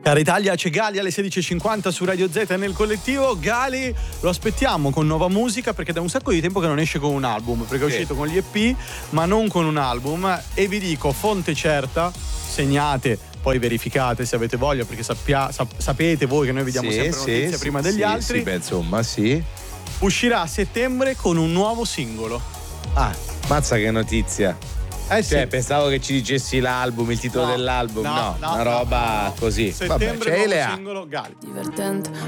Cara Italia, c'è Gali alle 16.50 su Radio Z nel collettivo. Gali lo aspettiamo con nuova musica perché da un sacco di tempo che non esce con un album, perché è uscito con gli EP ma non con un album. E vi dico, fonte certa, segnate, poi verificate se avete voglia, perché sapete voi che noi vi diamo sempre notizie prima degli altri. Sì, beh, insomma, sì. Uscirà a settembre con un nuovo singolo. Ah, mazza che notizia. Cioè, pensavo che ci dicessi l'album, il titolo dell'album. No, una roba così. Settembre, vabbè, nuovo singolo, Gali. Divertente